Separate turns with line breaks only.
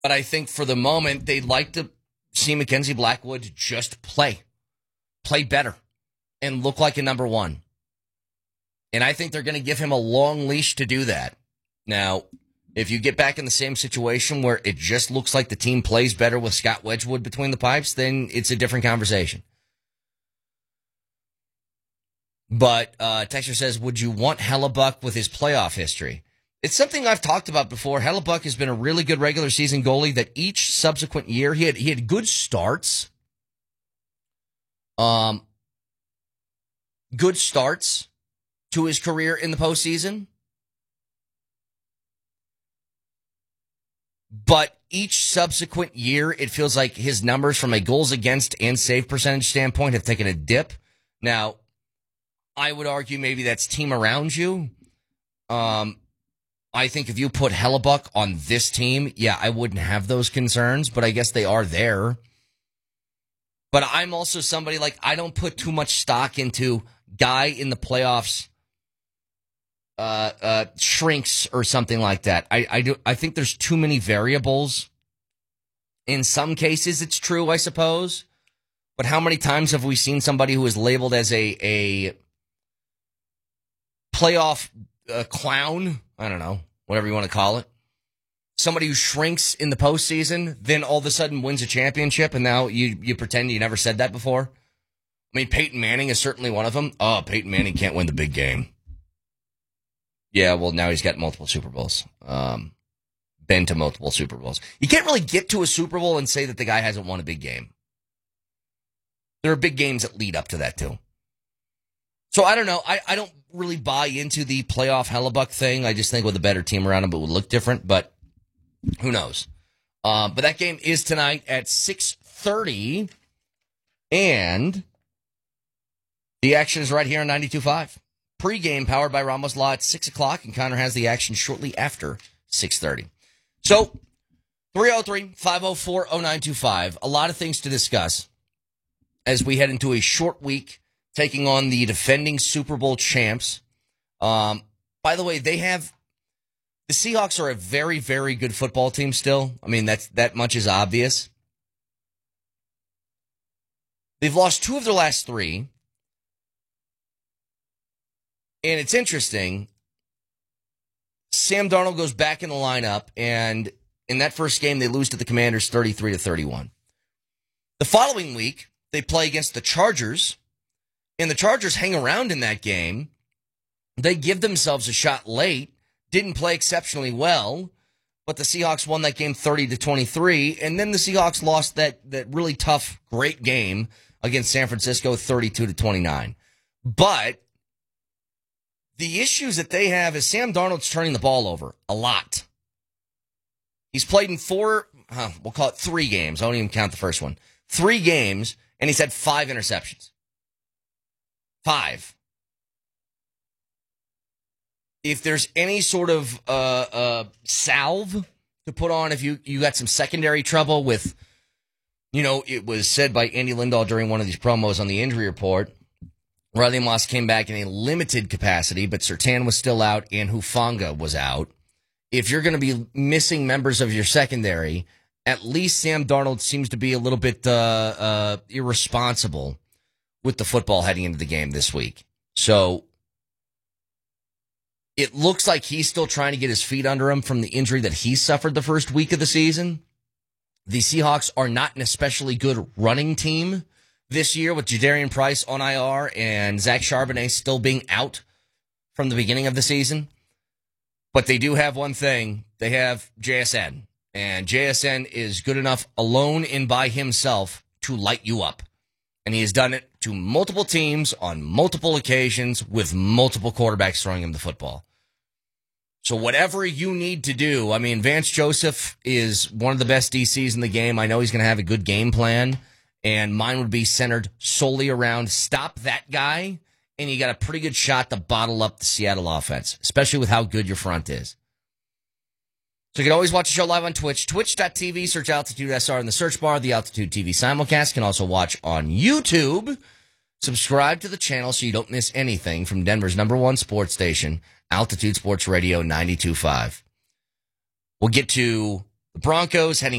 But I think for the moment, they'd like to see Mackenzie Blackwood just play better, and look like a number one. And I think they're going to give him a long leash to do that. Now, if you get back in the same situation where it just looks like the team plays better with Scott Wedgwood between the pipes, then it's a different conversation. But Texter says, would you want Hellebuck with his playoff history? It's something I've talked about before. Hellebuck has been a really good regular season goalie that each subsequent year, he had good starts. Good starts to his career in the postseason. But each subsequent year, it feels like his numbers from a goals against and save percentage standpoint have taken a dip. Now, I would argue maybe that's team around you. I think if you put Hellebuck on this team, yeah, I wouldn't have those concerns, but I guess they are there. But I'm also somebody like, I don't put too much stock into guy in the playoffs shrinks or something like that. I think there's too many variables. In some cases, it's true, I suppose. But how many times have we seen somebody who is labeled as a playoff clown? I don't know, whatever you want to call it. Somebody who shrinks in the postseason, then all of a sudden wins a championship, and now you pretend you never said that before? I mean, Peyton Manning is certainly one of them. Oh, Peyton Manning can't win the big game. Yeah, well, now he's got multiple Super Bowls. Been to multiple Super Bowls. You can't really get to a Super Bowl and say that the guy hasn't won a big game. There are big games that lead up to that, too. So I don't know. I don't really buy into the playoff Hellebuck thing. I just think with a better team around him, it would look different, but who knows? But that game is tonight at 6:30, and the action is right here on 92.5. Pre-game powered by Ramos Law at 6 o'clock, and Connor has the action shortly after 6:30. So, 303-504-0925. A lot of things to discuss as we head into a short week taking on the defending Super Bowl champs. By the way, the Seahawks are a very, very good football team still. I mean, that much is obvious. They've lost 2 of their last 3. And it's interesting. Sam Darnold goes back in the lineup, and in that first game, they lose to the Commanders 33-31. The following week, they play against the Chargers, and the Chargers hang around in that game. They give themselves a shot late, didn't play exceptionally well, but the Seahawks won that game 30-23, and then the Seahawks lost that really tough, great game against San Francisco 32-29. But the issues that they have is Sam Darnold's turning the ball over a lot. He's played in 4, we'll call it 3 games. I don't even count the first one. 3 games, and he's had 5 interceptions. 5. If there's any sort of salve to put on, if you got some secondary trouble with, it was said by Andy Lindahl during one of these promos on the injury report, Riley Moss came back in a limited capacity, but Surtain was still out and Hufanga was out. If you're going to be missing members of your secondary, at least Sam Darnold seems to be a little bit irresponsible with the football heading into the game this week. So it looks like he's still trying to get his feet under him from the injury that he suffered the first week of the season. The Seahawks are not an especially good running team this year, with Jadarian Price on IR and Zach Charbonnet still being out from the beginning of the season. But they do have one thing. They have JSN. And JSN is good enough alone and by himself to light you up. And he has done it to multiple teams on multiple occasions with multiple quarterbacks throwing him the football. So whatever you need to do, I mean, Vance Joseph is one of the best DCs in the game. I know he's going to have a good game plan. And mine would be centered solely around stop that guy, and you got a pretty good shot to bottle up the Seattle offense, especially with how good your front is. So you can always watch the show live on Twitch, twitch.tv, search Altitude SR in the search bar. The Altitude TV simulcast can also watch on YouTube. Subscribe to the channel so you don't miss anything from Denver's #1 sports station, Altitude Sports Radio 92.5. We'll get to The Broncos heading